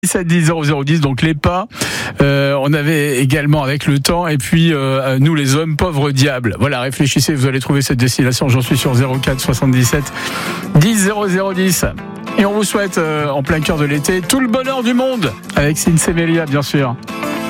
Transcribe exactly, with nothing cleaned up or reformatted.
dix-sept dix zéro zéro dix, donc les pas, euh, on avait également avec le temps, et puis euh, nous les hommes, pauvres diables. Voilà, réfléchissez, vous allez trouver cette destination, j'en suis sur zéro quatre soixante-dix-sept dix zéro zéro dix. Et on vous souhaite euh, en plein cœur de l'été tout le bonheur du monde avec Sinsemelia, bien sûr.